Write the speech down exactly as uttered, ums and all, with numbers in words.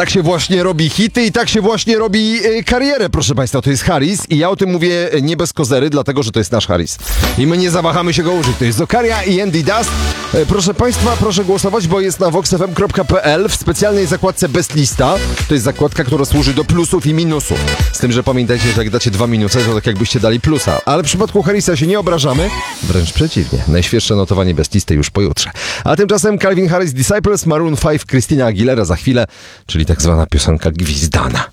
Tak się właśnie robi hity i tak się właśnie robi y, karierę, proszę Państwa. To jest Harris i ja o tym mówię nie bez kozery, dlatego, że to jest nasz Harris. I my nie zawahamy się go użyć. To jest Zokaria i Andy Dust. Y, proszę Państwa, proszę głosować, bo jest na vox f m kropka p l w specjalnej zakładce Best Lista. To jest zakładka, która służy do plusów i minusów. Z tym, że pamiętajcie, że jak dacie dwa minusy, to tak jakbyście dali plusa. Ale w przypadku Harrisa się nie obrażamy. Wręcz przeciwnie. Najświeższe notowanie Best Listy już pojutrze. A tymczasem Calvin Harris Disciples, Maroon pięć, Christina Aguilera za chwilę, czyli tak zwana piosenka gwizdana.